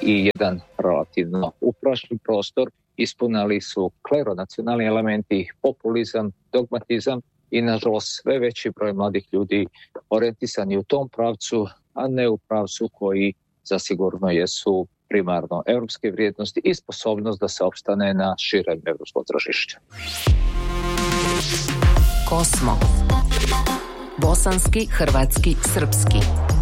i jedan relativno uprašni prostor. Ispunali su kleronacionalni elementi, populizam, dogmatizam i nažalost sve veći broj mladih ljudi orijentisani u tom pravcu, a ne u pravcu koji zasigurno jesu primarno europske vrijednosti i sposobnost da se opstane na širem europskom tržištu. Kosmo. Bosanski, hrvatski, srpski.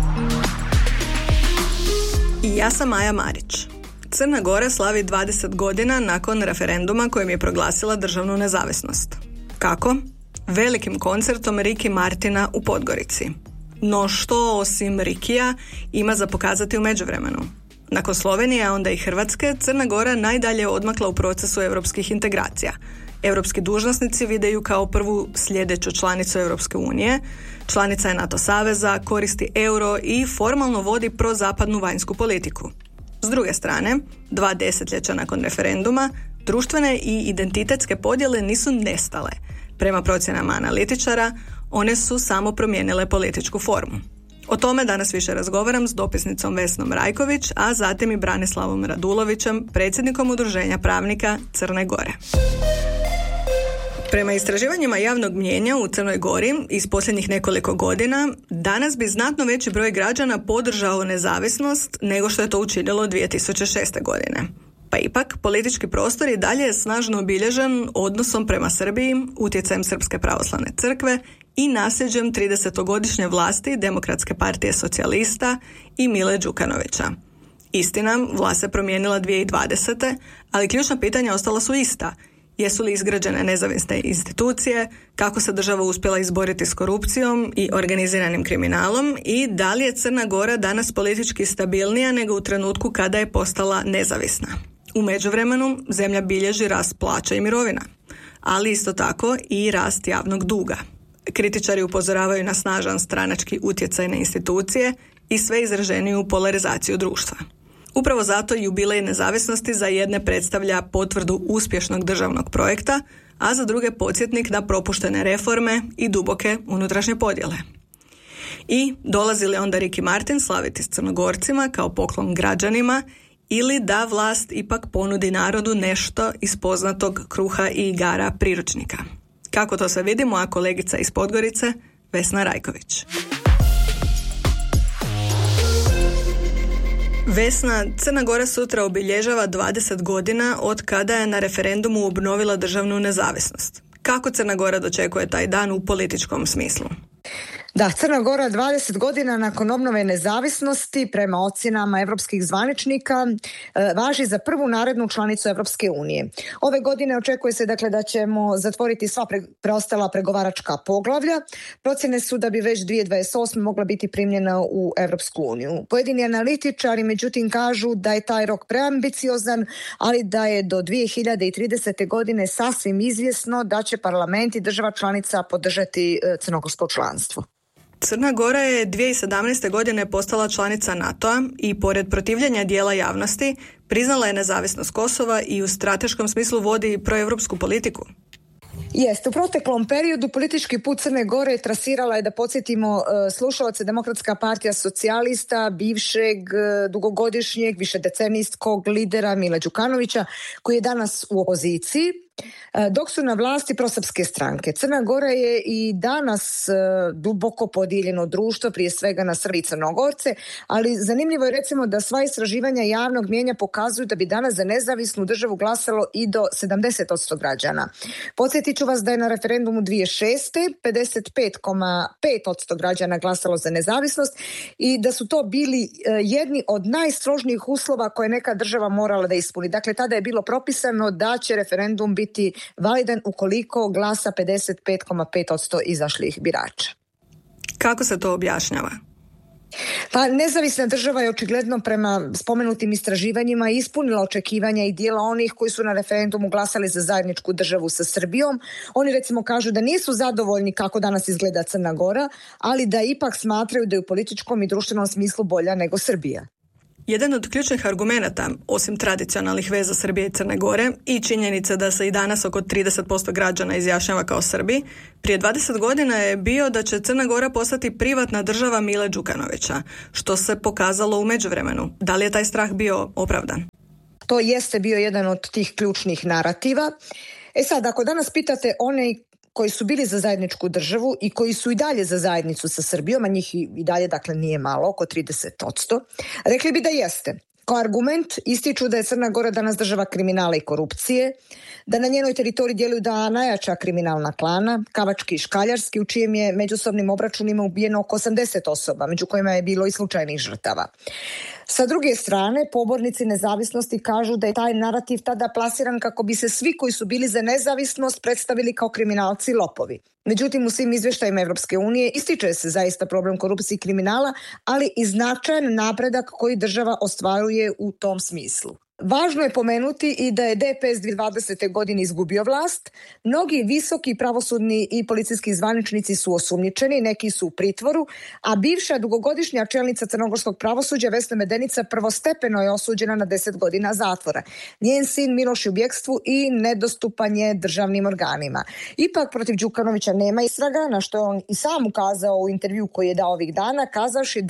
I ja sam Maja Marić. Crna Gora slavi 20 godina nakon referenduma kojim je proglasila državnu nezavisnost. Kako? Velikim koncertom Ricky Martina u Podgorici. No što osim Rikija ima za pokazati u međuvremenu? Nakon Slovenije, a onda i Hrvatske, Crna Gora najdalje odmakla u procesu europskih integracija. Europski dužnosnici vide ju kao prvu sljedeću članicu Europske unije, članica je NATO saveza, koristi euro i formalno vodi prozapadnu vanjsku politiku. S druge strane, 2 desetljeća nakon referenduma, društvene i identitetske podjele nisu nestale. Prema procjenama analitičara, one su samo promijenile političku formu. O tome danas više razgovaram s dopisnicom Vesnom Rajković, a zatim i Branislavom Radulovićem, predsjednikom Udruženja pravnika Crne Gore. Prema istraživanjima javnog mnijenja u Crnoj Gori iz posljednjih nekoliko godina, danas bi znatno veći broj građana podržao nezavisnost nego što je to učinilo 2006. godine. Pa ipak, politički prostor i dalje je snažno obilježen odnosom prema Srbiji, utjecajem Srpske pravoslavne crkve i nasljeđem 30-godišnje vlasti Demokratske partije socijalista i Mile Đukanovića. Istina, vlast se promijenila 2020. ali ključna pitanja ostala su ista. Jesu li izgrađene nezavisne institucije, kako se država uspjela izboriti s korupcijom i organiziranim kriminalom i da li je Crna Gora danas politički stabilnija nego u trenutku kada je postala nezavisna. U međuvremenu zemlja bilježi rast plaća i mirovina, ali isto tako i rast javnog duga. Kritičari upozoravaju na snažan stranački utjecaj na institucije i sve izraženiju polarizaciju društva. Upravo zato jubilej nezavisnosti za jedne predstavlja potvrdu uspješnog državnog projekta, a za druge podsjetnik na propuštene reforme i duboke unutrašnje podjele. I dolazi li onda Ricky Martin slaviti s Crnogorcima kao poklon građanima ili da vlast ipak ponudi narodu nešto iz poznatog kruha i igara priručnika? Kako to sve vidi moja kolegica iz Podgorice, Vesna Rajković. Vesna, Crna Gora sutra obilježava 20 godina od kada je na referendumu obnovila državnu nezavisnost. Kako Crna Gora dočekuje taj dan u političkom smislu? Da, Crna Gora 20 godina nakon obnove nezavisnosti prema ocjenama europskih zvaničnika važi za prvu narednu članicu Europske unije. Ove godine očekuje se dakle da ćemo zatvoriti sva preostala pregovaračka poglavlja. Procjene su da bi već 2028. mogla biti primljena u Europsku uniju. Pojedini analitičari međutim kažu da je taj rok preambiciozan, ali da je do 2030. godine sasvim izvjesno da će parlamenti država članica podržati crnogorsko članstvo. Crna Gora je 2017. godine postala članica NATO-a i pored protivljenja dijela javnosti priznala je nezavisnost Kosova i u strateškom smislu vodi proevropsku politiku. Jeste, u proteklom periodu politički put Crne Gore trasirala je, da podsjetimo slušalce, Demokratska partija socijalista, bivšeg dugogodišnjeg višedecenijskog lidera Mila Đukanovića, koji je danas u opoziciji, dok su na vlasti prosrpske stranke. Crna Gora je i danas duboko podijeljeno društvo, prije svega na Srbe i Crnogorce, ali zanimljivo je recimo da sva istraživanja javnog mnijenja pokazuju da bi danas za nezavisnu državu glasalo i do 70% građana. Podsjetit ću vas da je na referendumu 2006. 55,5% građana glasalo za nezavisnost i da su to bili jedni od najstrožnijih uslova koje neka država morala da ispuni. Dakle, tada je bilo propisano da će referendum biti validan ukoliko glasa 55,5% izašlih birača. Kako se to objašnjava? Pa nezavisna država je očigledno prema spomenutim istraživanjima ispunila očekivanja i dijela onih koji su na referendumu glasali za zajedničku državu sa Srbijom. Oni recimo kažu da nisu zadovoljni kako danas izgleda Crna Gora, ali da ipak smatraju da je u političkom i društvenom smislu bolja nego Srbija. Jedan od ključnih argumenata, osim tradicionalnih veza Srbije i Crne Gore i činjenica da se i danas oko 30% građana izjašnjava kao Srbi, prije 20 godina je bio da će Crna Gora postati privatna država Mile Đukanovića, što se pokazalo u međuvremenu. Da li je taj strah bio opravdan? To jeste bio jedan od tih ključnih narativa. Sad, ako danas pitate one koji su bili za zajedničku državu i koji su i dalje za zajednicu sa Srbijom, a njih i dalje dakle nije malo, oko 30%, rekli bi da jeste. Kao argument ističu da je Crna Gora danas država kriminala i korupcije, da na njenoj teritoriji djeluju dva najjača kriminalna klana, Kavački i Škaljarski, u čijem je međusobnim obračunima ubijeno oko 80 osoba, među kojima je bilo i slučajnih žrtava. Sa druge strane, pobornici nezavisnosti kažu da je taj narativ tada plasiran kako bi se svi koji su bili za nezavisnost predstavili kao kriminalci i lopovi. Međutim, u svim izvještajima Evropske unije ističe se zaista problem korupcije i kriminala, ali i značajan napredak koji država ostvaruje u tom smislu. Važno je pomenuti i da je DPS 2020. godine izgubio vlast. Mnogi visoki pravosudni i policijski zvaničnici su osumnjičeni, neki su u pritvoru, a bivša dugogodišnja čelnica crnogorskog pravosuđa Vesna Medenica prvostepeno je osuđena na 10 godina zatvora. Njen sin Miloš je u bjekstvu i nedostupan je državnim organima. Ipak protiv Đukanovića nema istraga, na što je on i sam ukazao u intervju koji je dao ovih dana, kazavši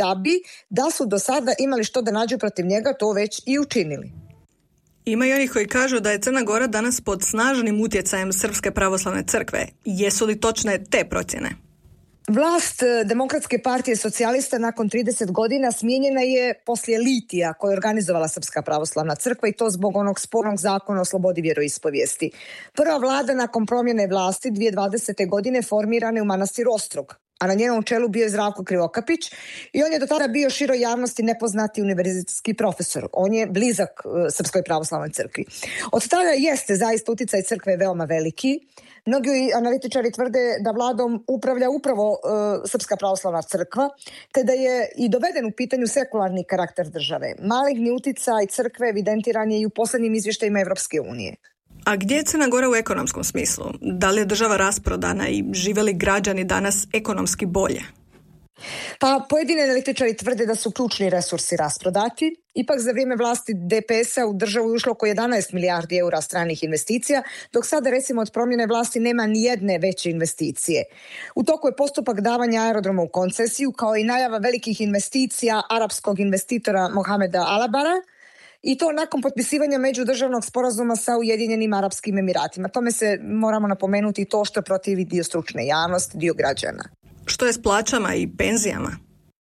da su do sada imali što da nađu protiv njega, to već i učinili. Ima i onih koji kažu da je Crna Gora danas pod snažnim utjecajem Srpske pravoslavne crkve. Jesu li točne te procjene? Vlast Demokratske partije socijalista nakon 30 godina smijenjena je poslije litija koje je organizovala Srpska pravoslavna crkva i to zbog onog spornog zakona o slobodi vjeroispovijesti. Prva vlada nakon promjene vlasti 2020. godine formirana je u manastiru Ostrog, a na njenom čelu bio je Zdravko Krivokapić i on je do tada bio široj javnosti nepoznati univerzitetski profesor. On je blizak Srpskoj pravoslavnoj crkvi. Od tada jeste zaista utjecaj crkve veoma veliki. Mnogi analitičari tvrde da vladom upravlja upravo Srpska pravoslavna crkva, te da je i doveden u pitanju sekularni karakter države. Maligni utjecaj crkve evidentiran je i u posljednjim izvještajima Evropske unije. A gdje je Crna Gora u ekonomskom smislu? Da li je država rasprodana i žive li građani danas ekonomski bolje? Pa pojedini analitičari tvrde da su ključni resursi rasprodati. Ipak za vrijeme vlasti DPS-a u državu je ušlo oko 11 milijardi eura stranih investicija, dok sada recimo od promjene vlasti nema ni jedne veće investicije. U toku je postupak davanja aerodroma u koncesiju, kao i najava velikih investicija arapskog investitora Mohameda Alabara, i to nakon potpisivanja međudržavnog sporazuma sa Ujedinjenim Arapskim Emiratima. Tome se moramo napomenuti to što protivi dio stručne javnosti, dio građana. Što je s plaćama i penzijama?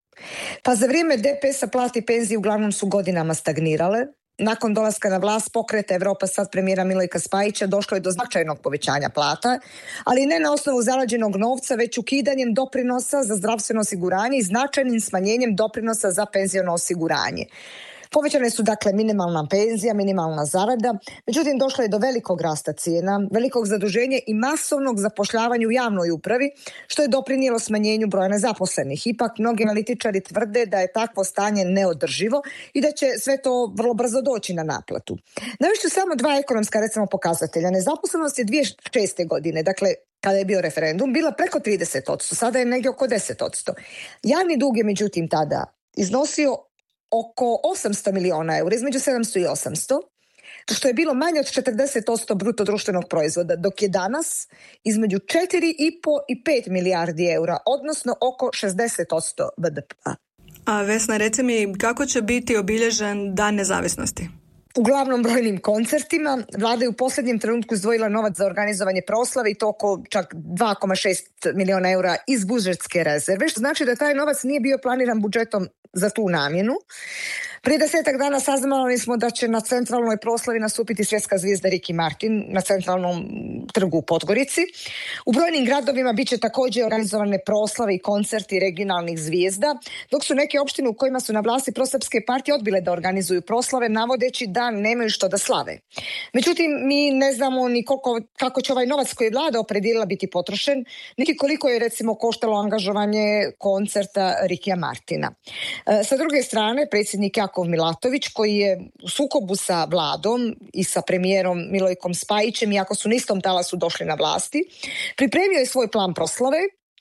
Pa za vrijeme DPS-a plate i penzije uglavnom su godinama stagnirale. Nakon dolaska na vlast Pokreta Evropa sad premijera Milojka Spajića došlo je do značajnog povećanja plata, ali ne na osnovu zarađenog novca, već ukidanjem doprinosa za zdravstveno osiguranje i značajnim smanjenjem doprinosa za penziono osiguranje. Povećane su dakle minimalna penzija, minimalna zarada, međutim došlo je do velikog rasta cijena, velikog zaduženja i masovnog zapošljavanja u javnoj upravi, što je doprinijelo smanjenju broja nezaposlenih. Ipak mnogi analitičari tvrde da je takvo stanje neodrživo i da će sve to vrlo brzo doći na naplatu. Navešću samo dva ekonomska recimo pokazatelja. Nezaposlenost je 2006. godine, dakle kada je bio referendum, bila preko 30%, sada je negdje oko 10%. Javni dug je međutim tada iznosio oko 800 miliona eura, između 700 i 800, što je bilo manje od 40% bruto društvenog proizvoda, dok je danas između 4,5 i 5 milijardi eura, odnosno oko 60% BDP-a. A Vesna, reci mi, kako će biti obilježen Dan nezavisnosti? Uglavnom brojnim koncertima. Vlada je u posljednjem trenutku izdvojila novac za organizovanje proslave i to oko čak 2,6 miliona eura iz budžetske rezerve, što znači da taj novac nije bio planiran budžetom za tu namjenu. Prije 10 dana saznali smo da će na centralnoj proslavi nastupiti svjetska zvijezda Ricky Martin na centralnom trgu u Podgorici. U brojnim gradovima bit će također organizovane proslave i koncerti regionalnih zvijezda, dok su neke opštine u kojima su na vlasti prosrpske partije odbile da organizuju proslave, navodeći da nemaju što da slave. Međutim, mi ne znamo ni kako će ovaj novac koji je vlada opredijelila biti potrošen, niti koliko je recimo koštalo angažovanje koncerta Rikija Martina. Sa druge strane, predsjednik Jakov Milatović, koji je u sukobu sa vladom i sa premijerom Milojkom Spajićem, iako su na istom talasu došli na vlasti, pripremio je svoj plan proslave,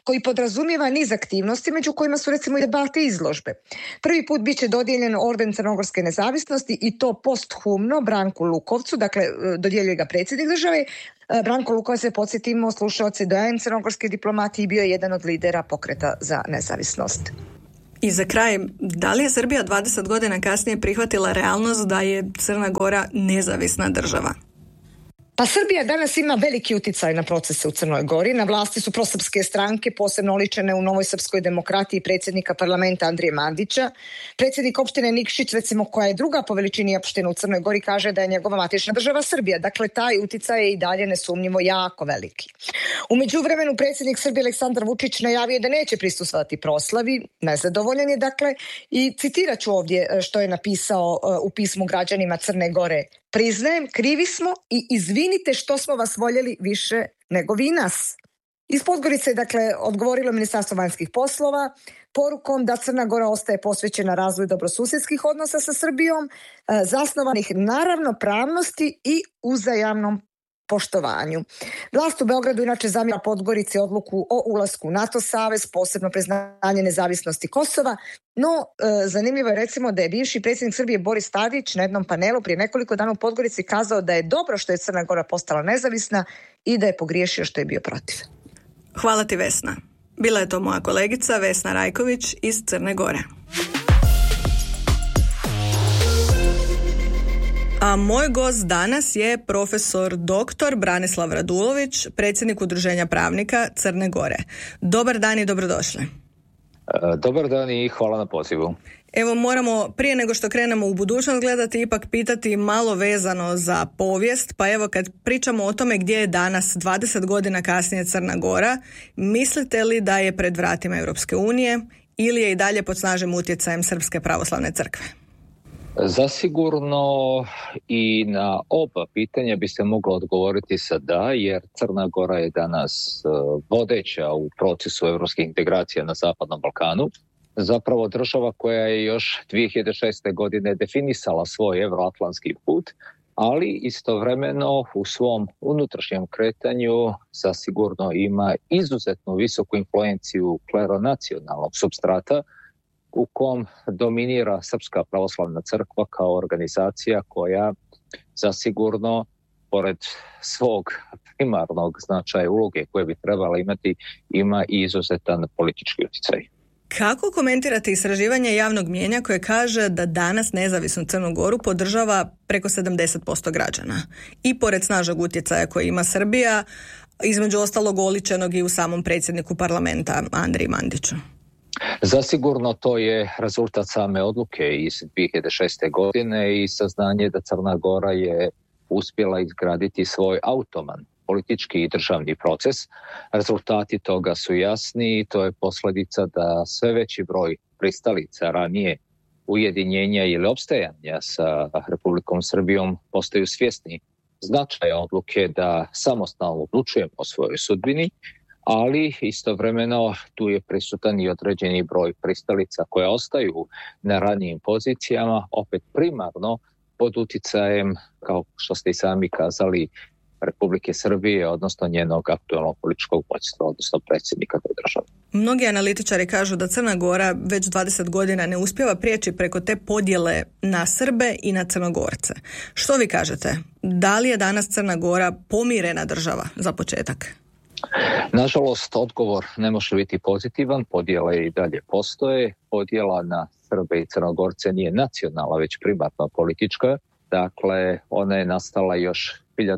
koji podrazumijeva niz aktivnosti, među kojima su recimo i debate i izložbe. Prvi put bit će dodijeljen orden crnogorske nezavisnosti i to posthumno Branku Lukovcu, dakle dodjeljuje ga predsjednik države. Branko Lukovac, se podsjetimo, slušaoci, doajen crnogorske diplomatije, bio je jedan od lidera pokreta za nezavisnost. I za kraj, da li je Srbija 20 godina kasnije prihvatila realnost da je Crna Gora nezavisna država? Pa Srbija danas ima veliki utjecaj na procese u Crnoj Gori. Na vlasti su prosrpske stranke, posebno oličene u Novoj srpskoj demokratiji predsjednika parlamenta Andrije Mandića. Predsjednik opštine Nikšić, recimo, koja je druga po veličini opština u Crnoj Gori, kaže da je njegova matična država Srbija. Dakle, taj utjecaj je i dalje nesumnjivo jako veliki. U međuvremenu predsjednik Srbije Aleksandar Vučić najavio da neće prisustvovati proslavi. Nezadovoljan je, dakle, i citirat ću ovdje što je napisao u pismu građanima Crne Gore. Priznajem, krivi smo i izvinite što smo vas voljeli više nego vi nas. Iz Podgorice je, dakle, odgovorilo Ministarstvo vanjskih poslova porukom da Crna Gora ostaje posvećena razvoju dobrosusjedskih odnosa sa Srbijom, zasnovanih na ravnopravnosti i uzajamnom poštovanju. Vlast u Beogradu inače zamjera Podgorici odluku o ulasku u NATO savez, posebno priznanje nezavisnosti Kosova, no zanimljivo je recimo da je bivši predsjednik Srbije Boris Tadić na jednom panelu prije nekoliko dana u Podgorici kazao da je dobro što je Crna Gora postala nezavisna i da je pogriješio što je bio protiv. Hvala ti, Vesna. Bila je to moja kolegica Vesna Rajković iz Crne Gore. A moj gost danas je profesor dr. Branislav Radulović, predsjednik Udruženja pravnika Crne Gore. Dobar dan i dobrodošli. Dobar dan i hvala na pozivu. Evo, moramo prije nego što krenemo u budućnost gledati, ipak pitati malo vezano za povijest. Pa evo, kad pričamo o tome gdje je danas 20 godina kasnije Crna Gora, mislite li da je pred vratima Europske unije ili je i dalje pod snažnim utjecajem Srpske pravoslavne crkve? Zasigurno i na oba pitanja bi se moglo odgovoriti sa da, jer Crna Gora je danas vodeća u procesu europskih integracija na Zapadnom Balkanu. Zapravo država koja je još 2006. godine definisala svoj euroatlantski put, ali istovremeno u svom unutrašnjem kretanju zasigurno ima izuzetno visoku influenciju kleronacionalnog supstrata u kom dominira Srpska pravoslavna crkva kao organizacija koja zasigurno, pored svog primarnog značaja uloge koje bi trebala imati, ima i izuzetan politički utjecaj. Kako komentirate istraživanje javnog mnijenja koje kaže da danas nezavisnu Crnu Goru podržava preko 70% građana? I pored snažnog utjecaja koji ima Srbija, između ostalog oličenog i u samom predsjedniku parlamenta Andriji Mandiću. Zasigurno to je rezultat same odluke iz 2006. godine i saznanje da Crna Gora je uspjela izgraditi svoj automan politički i državni proces. Rezultati toga su jasni i to je posljedica da sve veći broj pristalica ranije ujedinjenja ili opstajanja sa Republikom Srbijom postaju svjesni značaja odluke da samostalno odlučujemo o svojoj sudbini, ali istovremeno tu je prisutan i određeni broj pristalica koje ostaju na ranijim pozicijama, opet primarno pod utjecajem, kao što ste i sami kazali, Republike Srbije, odnosno njenog aktualnog političkog vođstva, odnosno predsjednika te države. Mnogi analitičari kažu da Crna Gora već 20 godina ne uspijeva prijeći preko te podjele na Srbe i na Crnogorce. Što vi kažete? Da li je danas Crna Gora pomirena država za početak? Nažalost, odgovor ne može biti pozitivan, podjele i dalje postoje. Podjela na Srbe i Crnogorce nije nacionalna, već primarno politička. Dakle, ona je nastala još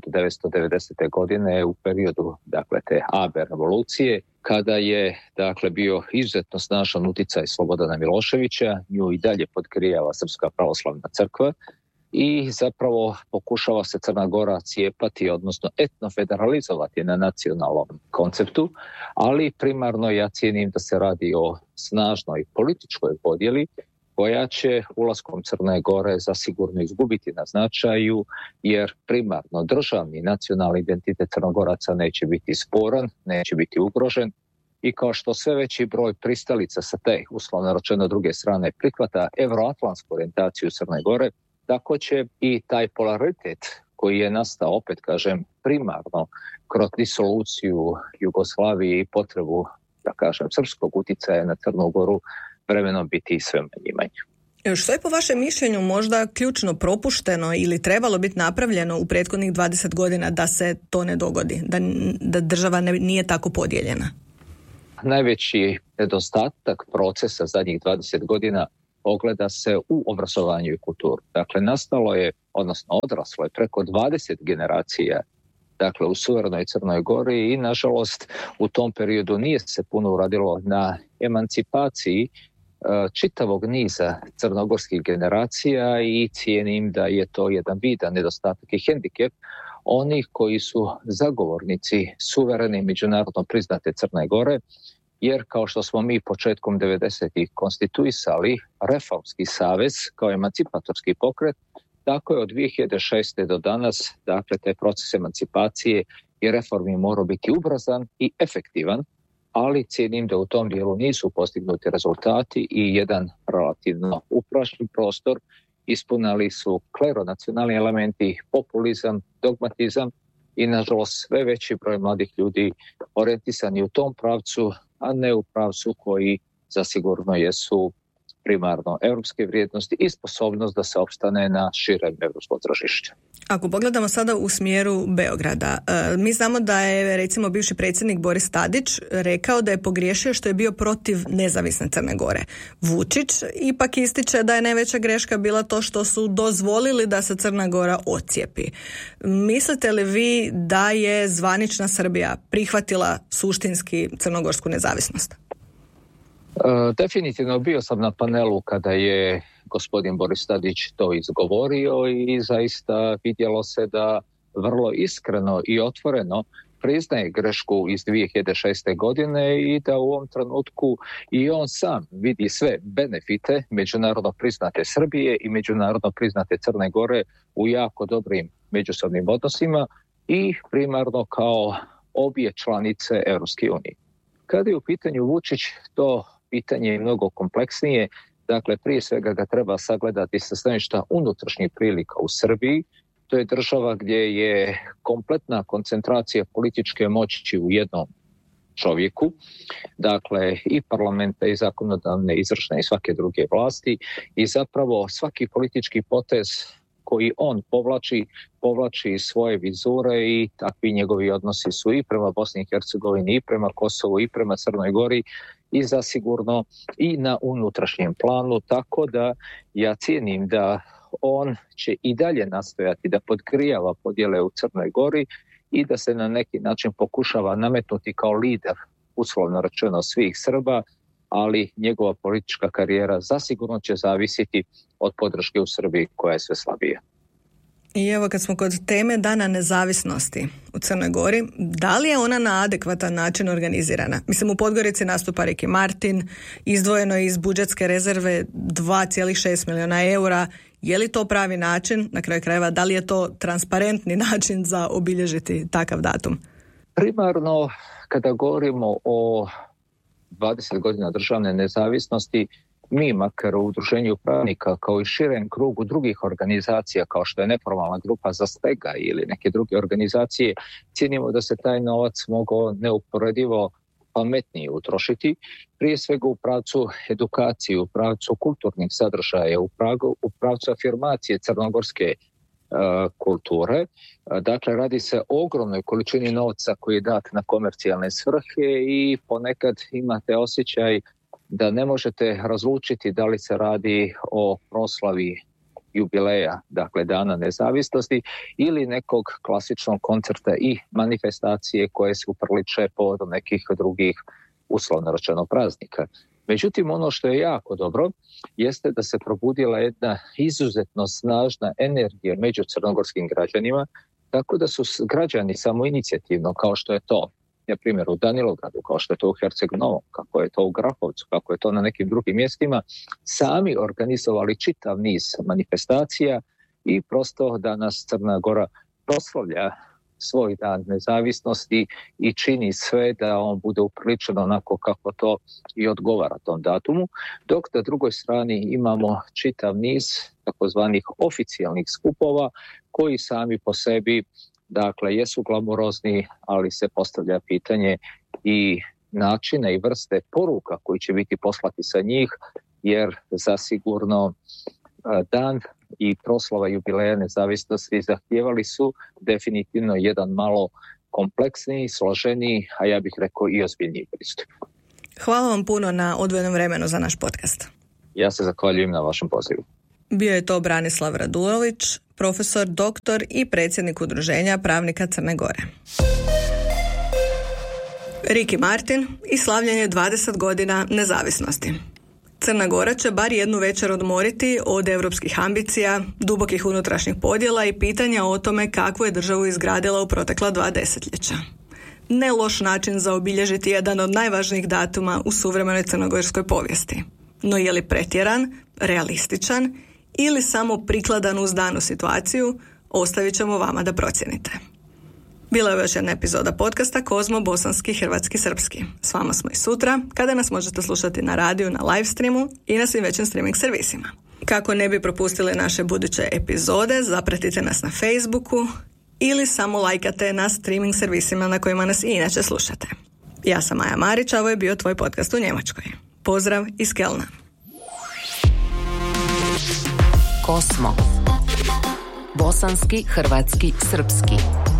1990. godine u periodu te AB revolucije, kada je bio izuzetno snažan utjecaj Slobodana Miloševića, nju i dalje potkrijava Srpska pravoslavna crkva i zapravo pokušava se Crna Gora cijepati, odnosno etnofederalizovati na nacionalnom konceptu, ali primarno ja cijenim da se radi o snažnoj političkoj podjeli koja će ulaskom Crne Gore zasigurno izgubiti na značaju, jer primarno državni nacionalni identitet Crnogoraca neće biti sporan, neće biti ugrožen i kao što sve veći broj pristalica sa te, uslovno rečeno druge strane, prihvata euroatlantsku orijentaciju Crne Gore, tako će i taj polaritet koji je nastao, opet kažem, primarno kroz disoluciju Jugoslavije i potrebu da kažem, srpskog utjecaja na Crnu Goru vremenom biti sve manje i manje. Što je po vašem mišljenju možda ključno propušteno ili trebalo biti napravljeno u prethodnih 20 godina da se to ne dogodi, da država nije tako podijeljena? Najveći nedostatak procesa zadnjih 20 godina ogleda se u obrazovanju i kulturi. Dakle, nastalo je, odnosno odraslo je preko 20 generacija dakle u suverenoj Crnoj Gori i nažalost u tom periodu nije se puno uradilo na emancipaciji čitavog niza crnogorskih generacija i cijenim da je to jedan vidan nedostatak i hendikep onih koji su zagovornici suverene i međunarodno priznate Crne Gore, jer kao što smo mi početkom 90-ih konstituisali Reformski savez kao emancipatorski pokret, tako je od 2006. do danas, dakle, taj proces emancipacije i reformi mora biti ubrzan i efektivan, ali cijenim da u tom dijelu nisu postignuti rezultati i jedan relativno uprašen prostor ispunali su kleronacionalni elementi, populizam, dogmatizam i nažalost sve veći broj mladih ljudi orijentisani u tom pravcu, a ne u pravcu koji zasigurno jesu primarno europske vrijednosti i sposobnost da se opstane na širem europskom tržištu. Ako pogledamo sada u smjeru Beograda, mi znamo da je recimo bivši predsjednik Boris Tadić rekao da je pogriješio što je bio protiv nezavisne Crne Gore. Vučić ipak ističe da je najveća greška bila to što su dozvolili da se Crna Gora odcijepi. Mislite li vi da je zvanična Srbija prihvatila suštinski crnogorsku nezavisnost? Definitivno bio sam na panelu kada je gospodin Boris Tadić to izgovorio i zaista vidjelo se da vrlo iskreno i otvoreno priznaje grešku iz 2006. godine i da u ovom trenutku i on sam vidi sve benefite međunarodno priznate Srbije i međunarodno priznate Crne Gore u jako dobrim međusobnim odnosima i primarno kao obje članice Europske unije. Kada je u pitanju Vučić, to pitanje je mnogo kompleksnije. Dakle, prije svega ga treba sagledati sa stanovišta unutrašnjih prilika u Srbiji. To je država gdje je kompletna koncentracija političke moći u jednom čovjeku. Dakle, i parlamenta, i zakonodavne, izvršne i svake druge vlasti. I zapravo svaki politički potez koji on povlači svoje vizure i takvi njegovi odnosi su i prema Bosni i Hercegovini, i prema Kosovu, i prema Crnoj Gori i zasigurno i na unutrašnjem planu, tako da ja cijenim da on će i dalje nastojati da podgrijava podjele u Crnoj Gori i da se na neki način pokušava nametnuti kao lider, uslovno rečeno, svih Srba, ali njegova politička karijera zasigurno će zavisiti od podrške u Srbiji koja je sve slabija. I evo kad smo kod teme Dana nezavisnosti u Crnoj Gori, da li je ona na adekvatan način organizirana? Mislim, u Podgorici nastupa Ricky Martin, izdvojeno je iz budžetske rezerve 2,6 milijuna eura. Je li to pravi način, na kraju krajeva, da li je to transparentni način za obilježiti takav datum? Primarno, kada govorimo o 20 godina državne nezavisnosti, mi makar u Udruženju pravnika kao i širem krugu drugih organizacija kao što je neformalna grupa za Stega ili neke druge organizacije, cijenimo da se taj novac mogao neuporedivo pametnije utrošiti, prije svega u pravcu edukacije, u pravcu kulturnih sadržaja, u pravcu afirmacije crnogorske kulture. Dakle, radi se o ogromnoj količini novca koji je dat na komercijalne svrhe i ponekad imate osjećaj da ne možete razlučiti da li se radi o proslavi jubileja, dakle Dana nezavisnosti ili nekog klasičnog koncerta i manifestacije koje se uprliče povodom nekih drugih uslovno rečeno praznika. Međutim, ono što je jako dobro jeste da se probudila jedna izuzetno snažna energija među crnogorskim građanima, tako da su građani samoinicijativno, kao što je to na primjer u Danilogradu, kao što je to u Herceg Novom, kako je to u Grahovcu, kako je to na nekim drugim mjestima, sami organizovali čitav niz manifestacija i prosto danas Crna Gora proslavlja svoj dan nezavisnosti i čini sve da on bude upriličen onako kako to i odgovara tom datumu, dok na drugoj strani imamo čitav niz takozvanih oficijalnih skupova koji sami po sebi, dakle, jesu glamurozni, ali se postavlja pitanje i načina i vrste poruka koji će biti poslati sa njih, jer zasigurno dan i proslava jubileja nezavisnosti zahtijevali su definitivno jedan malo kompleksniji, složeniji, a ja bih rekao i ozbiljniji pristup. Hvala vam puno na odvojenom vremenu za naš podcast. Ja se zahvaljujem na vašem pozivu. Bio je to Branislav Radulović, profesor, doktor i predsjednik Udruženja pravnika Crne Gore. Ricky Martin i slavljenje 20 godina nezavisnosti. Crna Gora će bar jednu večer odmoriti od europskih ambicija, dubokih unutrašnjih podjela i pitanja o tome kakvu je državu izgradila u protekla 2 desetljeća. Ne loš način za obilježiti jedan od najvažnijih datuma u suvremenoj crnogorskoj povijesti. No je li pretjeran, realističan ili samo prikladan uz danu situaciju, ostavit ćemo vama da procijenite. Bila je još jedna epizoda podcasta Kozmo, bosanski, hrvatski, srpski. S vama smo i sutra, kada nas možete slušati na radiju, na live streamu i na svim većim streaming servisima. Kako ne bi propustili naše buduće epizode, zapratite nas na Facebooku ili samo lajkate na streaming servisima na kojima nas i inače slušate. Ja sam Maja Marić, a ovo je bio tvoj podcast u Njemačkoj. Pozdrav iz Kelna. Kosmo. Bosanski, hrvatski, srpski.